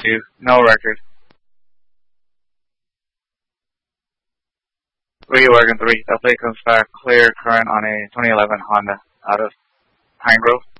2, no record. 3, Oregon 3, that plate comes back clear current on a 2011 Honda out of Pine Grove.